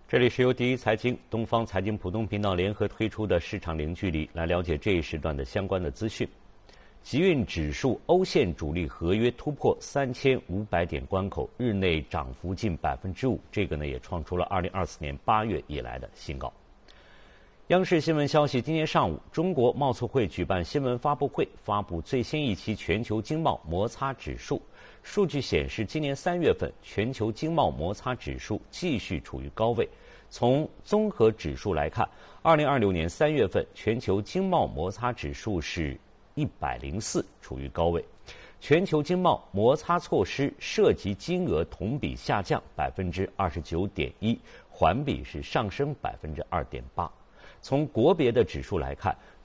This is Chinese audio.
这里是由第一财经、东方财经普通频道联合推出的市场零距离，来了解这一时段的相关的资讯。集运指数欧线主力合约突破3500点关口，日内涨幅近5%，这个呢也创出了2024年8月以来的新高。央视新闻消息，今天上午，中国贸促会举办新闻发布会，发布最新一期全球经贸摩擦指数。数据显示，今年3月份全球经贸摩擦指数继续处于高位。从综合指数来看，2026年3月份全球经贸摩擦指数是104，处于高位。全球经贸摩擦措施涉及金额同比下降29.1%，环比是上升2.8%。从国别的指数来看，